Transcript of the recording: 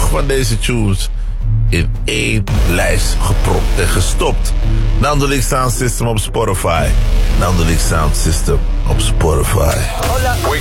van deze tunes in één lijst gepropt en gestopt. Nandelijk Sound System op Spotify. Nandelijk Sound System op Spotify.